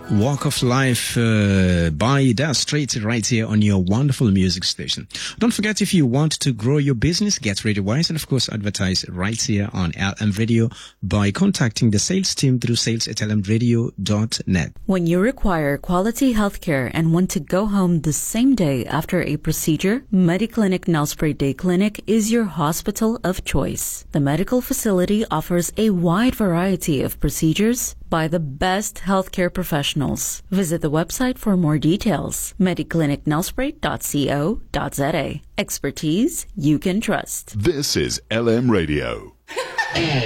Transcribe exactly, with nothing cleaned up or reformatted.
Walk of Life uh, by Dire Straits right here on your wonderful music station. Don't forget, if you want to grow your business, get Radio Wise, and of course advertise right here on L M Radio by contacting the sales team through sales at l m radio dot net. When you require quality healthcare and want to go home the same day after a procedure, Mediclinic Nelspruit Day Clinic is your hospital of choice. The medical facility offers a wide variety of procedures by the best healthcare professionals. Visit the website for more details, mediclinic nelspruit dot co dot z a. Expertise you can trust. This is L M Radio.